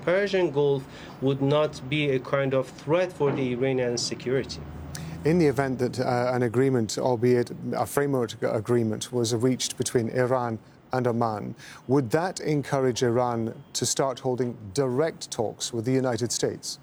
Persian Gulf would not be a kind of threat for the Iranian security. In the event that an agreement, albeit a framework agreement, was reached between Iran and Oman, would that encourage Iran to start holding direct talks with the United States?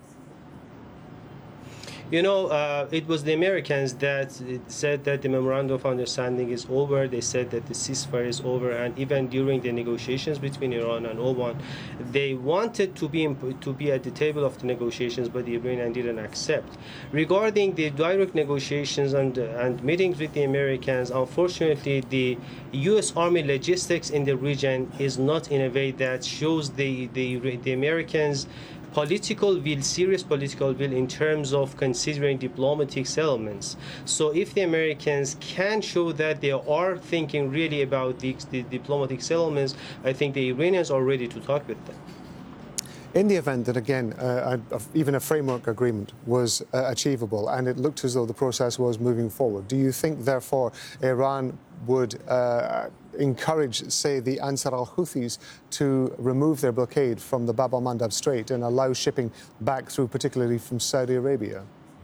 You know, it was the Americans that said that the memorandum of understanding is over. They said that the ceasefire is over, and even during the negotiations between Iran and Oman, they wanted to be at the table of the negotiations, but the Iranians didn't accept. Regarding the direct negotiations and meetings with the Americans, unfortunately, the U.S. Army logistics in the region is not in a way that shows the Americans' serious political will in terms of considering diplomatic settlements. So if the Americans can show that they are thinking really about the diplomatic settlements, I think the Iranians are ready to talk with them. In the event that, again, even a framework agreement was achievable and it looked as though the process was moving forward, do you think, therefore, Iran would encourage, say, the Ansar al-Houthis to remove their blockade from the Bab al-Mandab Strait and allow shipping back through, particularly from Saudi Arabia?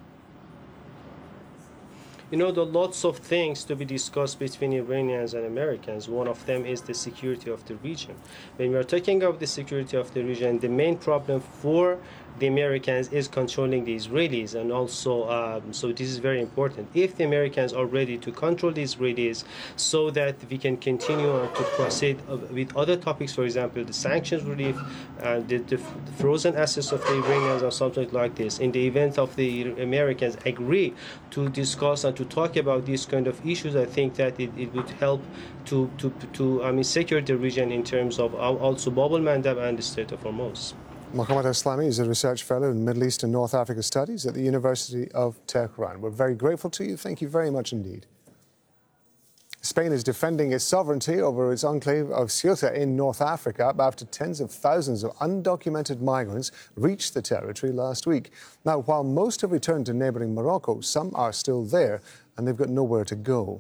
You know, there are lots of things to be discussed between Iranians and Americans. One of them is the security of the region. When we are talking about the security of the region, the main problem for the Americans is controlling the Israelis, and also, so this is very important. If the Americans are ready to control the Israelis so that we can continue to proceed with other topics, for example, the sanctions relief, the frozen assets of the Iranians or something like this, in the event of the Americans agree to discuss and to talk about these kind of issues, I think that it would help to secure the region in terms of also Bab al-Mandab and the Strait of Hormuz. Mohammad Aslami is a research fellow in Middle East and North Africa Studies at the University of Tehran. We're very grateful to you. Thank you very much indeed. Spain is defending its sovereignty over its enclave of Ceuta in North Africa after tens of thousands of undocumented migrants reached the territory last week. Now, while most have returned to neighbouring Morocco, some are still there and they've got nowhere to go.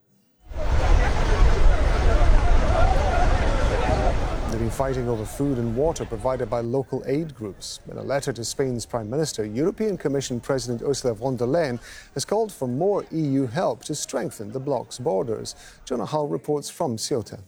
They've been fighting over food and water provided by local aid groups. In a letter to Spain's Prime Minister, European Commission President Ursula von der Leyen has called for more EU help to strengthen the bloc's borders. Jonah Hull reports from Ceuta.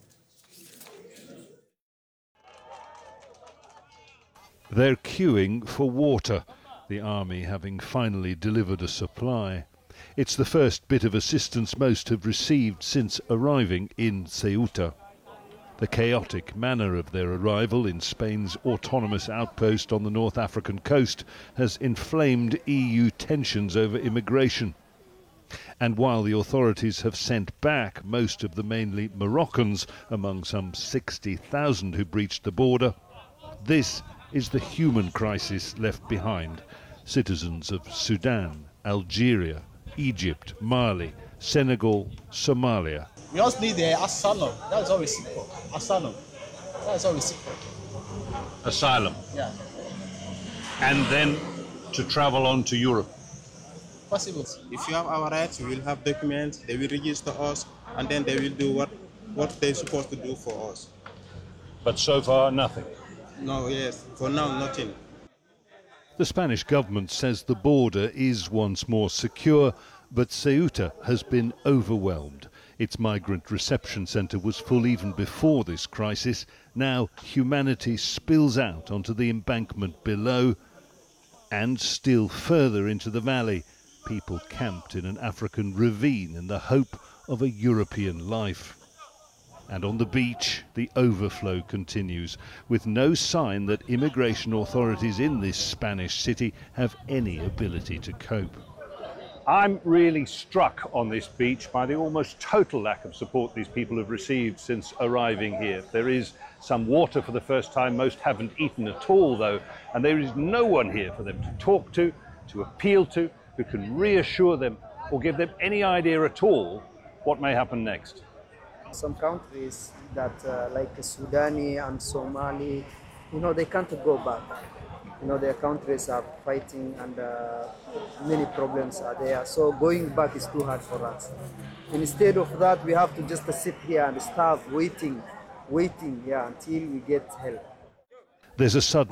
They're queuing for water, the army having finally delivered a supply. It's the first bit of assistance most have received since arriving in Ceuta. The chaotic manner of their arrival in Spain's autonomous outpost on the North African coast has inflamed EU tensions over immigration. And while the authorities have sent back most of the mainly Moroccans, among some 60,000 who breached the border, this is the human crisis left behind. Citizens of Sudan, Algeria, Egypt, Mali, Senegal, Somalia. We just need the asylum. That's all we seek for. Asylum. That's all we seek for. Asylum. Yeah. And then to travel on to Europe. Possible. If you have our rights, we will have documents, they will register us, and then they will do what they're supposed to do for us. But so far, nothing. No, yes. For now, nothing. The Spanish government says the border is once more secure, but Ceuta has been overwhelmed. Its migrant reception centre was full even before this crisis. Now humanity spills out onto the embankment below and still further into the valley. People camped in an African ravine in the hope of a European life. And on the beach, the overflow continues, with no sign that immigration authorities in this Spanish city have any ability to cope. I'm really struck on this beach by the almost total lack of support these people have received since arriving here. There is some water for the first time. Most haven't eaten at all, though, and there is no one here for them to talk to appeal to, who can reassure them or give them any idea at all what may happen next. Some countries that, like Sudan and Somali, they can't go back. Their countries are fighting and many problems are there. So going back is too hard for us. Instead of that, we have to just sit here and starve, waiting until we get help. There's a sudden